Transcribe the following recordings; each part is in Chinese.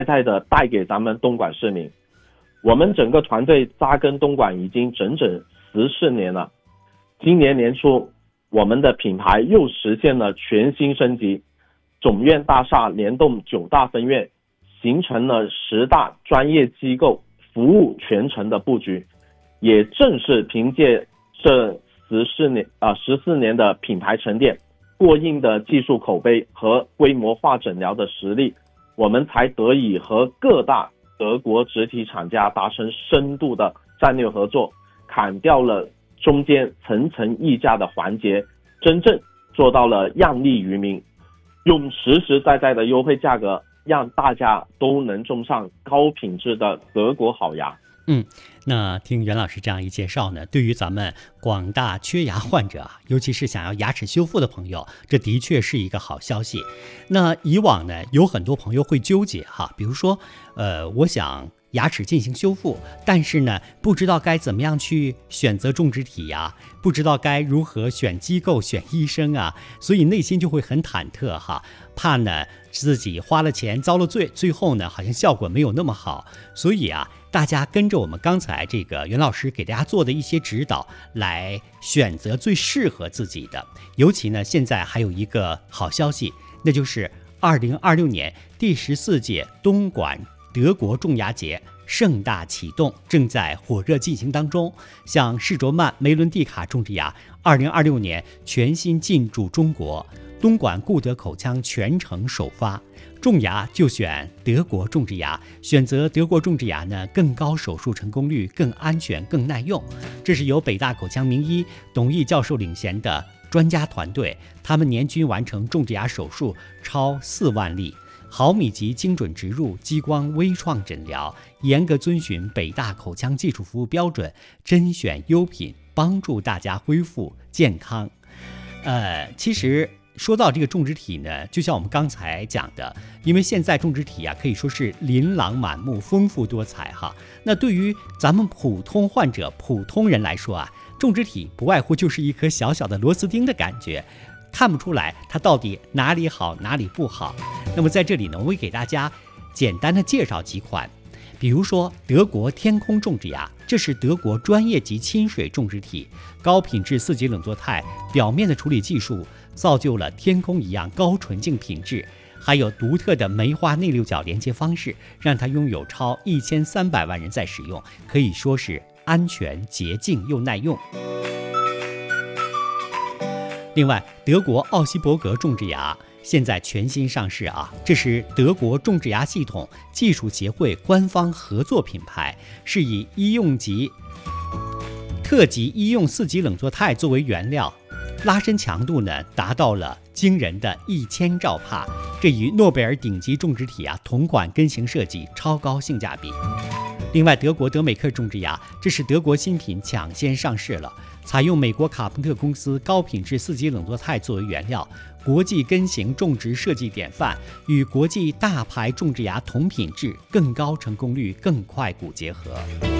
代的带给咱们东莞市民。我们整个团队扎根东莞已经整整14年了。今年年初，我们的品牌又实现了全新升级，总院大厦联动9大分院，形成了10大专业机构服务全程的布局，也正是凭借这14年的品牌沉淀、过硬的技术口碑和规模化诊疗的实力，我们才得以和各大德国植体厂家达成深度的战略合作，砍掉了中间层层议价的环节，真正做到了让利于民，用实实在在的优惠价格，让大家都能种上高品质的德国好牙。 那听袁老师这样一介绍呢，对于咱们广大缺牙患者啊，尤其是想要牙齿修复的朋友，这的确是一个好消息。那以往呢，有很多朋友会纠结哈，比如说我想牙齿进行修复，但是呢，不知道该怎么样去选择种植体呀，不知道该如何选机构、选医生啊，所以内心就会很忐忑哈，怕呢自己花了钱遭了罪，最后呢好像效果没有那么好。所以啊，大家跟着我们刚才这个袁老师给大家做的一些指导，来选择最适合自己的。尤其呢，现在还有一个好消息，那就是2026年第14届东莞德国种牙节盛大启动，正在火热进行当中。像士卓曼梅伦蒂卡种植牙2026年全新进驻中国，东莞固德口腔全程首发。种牙就选德国种植牙，选择德国种植牙呢，更高手术成功率，更安全，更耐用。这是由北大口腔名医董毅教授领衔的专家团队，他们年均完成种植牙手术超4万例，毫米级精准植入，激光微创诊疗，严格遵循北大口腔技术服务标准，甄选优品，帮助大家恢复健康。其实说到这个种植体呢，就像我们刚才讲的，因为现在种植体啊可以说是琳琅满目、丰富多彩哈。那对于咱们普通患者、普通人来说啊，种植体不外乎就是一颗小小的螺丝钉的感觉，看不出来它到底哪里好哪里不好。那么在这里呢，我会给大家简单的介绍几款，比如说德国天空种植牙，这是德国专业级亲水种植体，高品质4级冷作态，表面的处理技术造就了天空一样高纯净品质，还有独特的梅花内六角连接方式，让它拥有超1300万人在使用，可以说是安全、洁净又耐用。另外，德国奥希伯格种植牙现在全新上市啊，这是德国种植牙系统技术协会官方合作品牌，是以特级医用4级冷作态作为原料，拉伸强度呢达到了惊人的1000兆帕，这与诺贝尔顶级种植体同款根型设计，超高性价比。另外，德国德美克种植牙，这是德国新品抢先上市了，采用美国卡朋特公司高品质4级冷作态作为原料，国际根型种植设计典范，与国际大牌种植牙同品质，更高成功率，更快骨结合。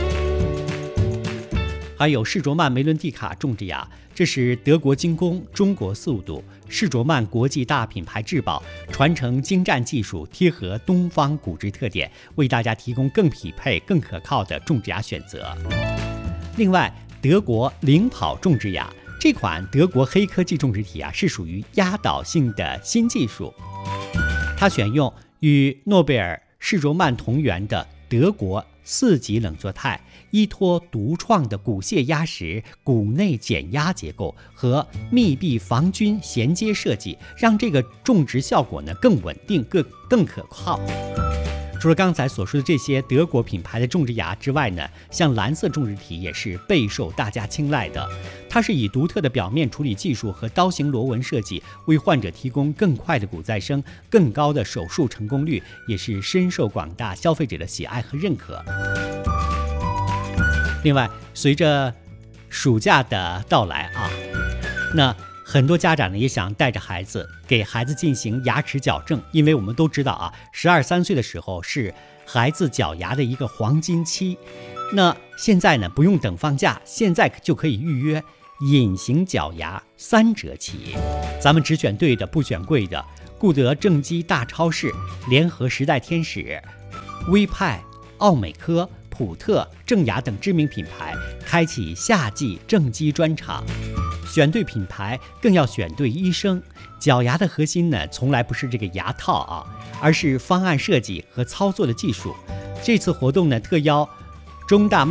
还有士卓曼梅伦蒂卡种植牙，这是德国精工，中国速度，士卓曼国际大品牌质保，传承精湛技术，贴合东方骨质特点，为大家提供更匹配、更可靠的种植牙选择。另外，德国领跑种植牙，这款德国黑科技种植体是属于压倒性的新技术，它选用与诺贝尔士卓曼同源的德国4级冷作态，依托独创的骨屑压实、骨内减压结构和密闭防菌衔接设计，让这个种植效果呢更稳定、更可靠。除了刚才所说的这些德国品牌的种植牙之外呢，像蓝色种植体也是备受大家青睐的。它是以独特的表面处理技术和刀形螺纹设计，为患者提供更快的骨再生、更高的手术成功率，也是深受广大消费者的喜爱和认可。另外，随着暑假的到来那很多家长呢也想带着孩子，给孩子进行牙齿矫正，因为我们都知道12、13岁的时候是孩子矫牙的一个黄金期。那现在呢不用等放假，现在就可以预约隐形矫牙3折起，咱们只选对的，不选贵的。顾德正畸大超市联合时代天使威派、奥美科、普特、正雅等知名品牌开启夏季正畸专场。选对品牌，更要选对医生。矫牙的核心呢，从来不是这个牙套啊，而是方案设计和操作的技术。这次活动呢，特邀中大